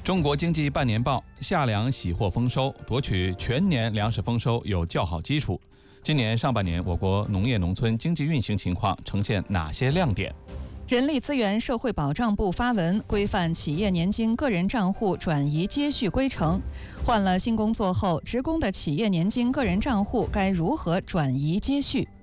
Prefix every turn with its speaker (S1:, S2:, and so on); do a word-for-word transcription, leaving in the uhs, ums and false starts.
S1: 中国经济半年报，夏粮喜获丰收，夺取全年粮食丰收有较好基础。今年上半年，我国农业农村经济运行情况呈现哪些亮点？
S2: 人力资源社会保障部发文规范企业年金个人账户转移接续规程。换了新工作后，职工的企业年金个人账户该如何转移接续？